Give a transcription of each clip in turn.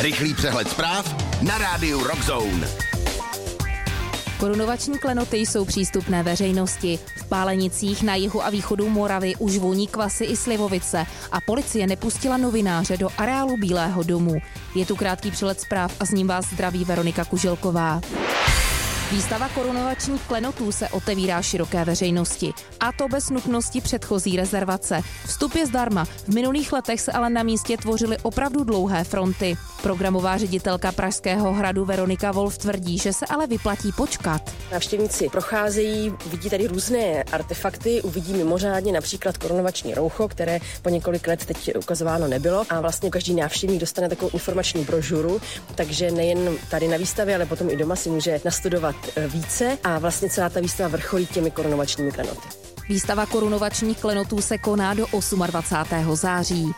Rychlý přehled zpráv na rádiu Rock Zone. Korunovační klenoty jsou přístupné veřejnosti. V Pálenicích na jihu a východu Moravy už voní kvasy i slivovice a policie nepustila novináře do areálu Bílého domu. Je tu krátký přehled zpráv a s ním vás zdraví Veronika Kuželková. Výstava korunovačních klenotů se otevírá široké veřejnosti, a to bez nutnosti předchozí rezervace. Vstup je zdarma, v minulých letech se ale na místě tvořily opravdu dlouhé fronty. Programová ředitelka Pražského hradu Veronika Wolf tvrdí, že se ale vyplatí počkat. Návštěvníci procházejí, vidí tady různé artefakty, uvidí mimořádně například korunovační roucho, které po několik let teď ukazováno nebylo, a vlastně každý návštěvník dostane takovou informační brožuru, takže nejen tady na výstavě, ale potom i doma si může nastudovat více a vlastně celá ta výstava vrcholí těmi korunovačními klenoty. Výstava korunovačních klenotů se koná do 28. září.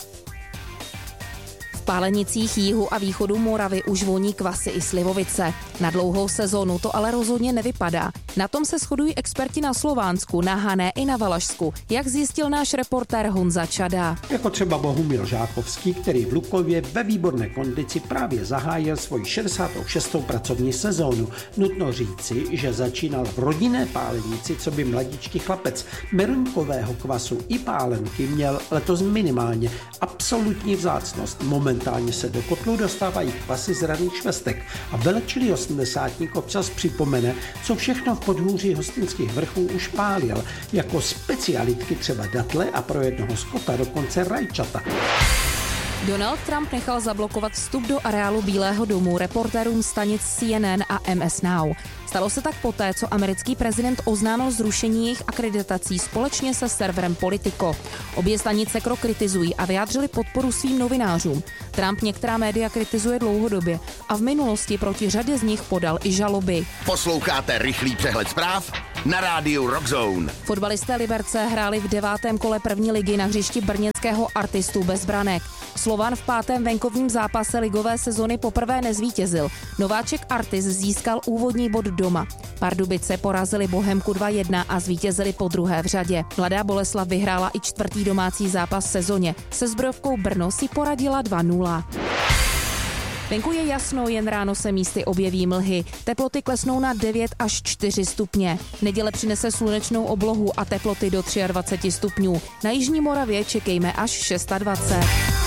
V Pálenicích jihu a východu Moravy už voní kvasy i slivovice. Na dlouhou sezónu to ale rozhodně nevypadá. Na tom se shodují experti na Slovánsku, na Hané i na Valašsku, jak zjistil náš reportér Honza Čada. Jako třeba Bohumil Žákovský, který v Lukově ve výborné kondici právě zahájil svoji 66. pracovní sezónu. Nutno říci, že začínal v rodinné Pálenici, co by mladíčký chlapec. Meruňkového kvasu i pálenky měl letos minimálně absolutní vzácnost. Momentálně se do kotlu dostávají kvasy z raných švestek a velečilý osmdesátník občas připomene, co všechno v podhůří Hostinských vrchů už pálil, jako specialitky třeba datle a pro jednoho skota dokonce rajčata. Donald Trump nechal zablokovat vstup do areálu Bílého domu reportérům stanic CNN a MS Now. Stalo se tak poté, co americký prezident oznámil zrušení jejich akreditací společně se serverem Politico. Obě stanice krok kritizují a vyjádřili podporu svým novinářům. Trump některá média kritizuje dlouhodobě a v minulosti proti řadě z nich podal i žaloby. Posloucháte rychlý přehled zpráv na rádiu Rock Zone. Fotbalisté Liberce hráli v 9. kole první ligy na hřišti brněnského Artistu bez branek. Slovan v 5. venkovním zápase ligové sezony poprvé nezvítězil. Nováček Artis získal úvodní bod doma. Pardubice porazili Bohemku 2-1 a zvítězili po druhé v řadě. Mladá Boleslav vyhrála i 4. domácí zápas v sezóně. Se Zbrojovkou Brno si poradila 2-0. Venku je jasno, jen ráno se místy objeví mlhy. Teploty klesnou na 9 až 4 stupně. Neděle přinese slunečnou oblohu a teploty do 23 stupňů. Na jižní Moravě čekejme až 26.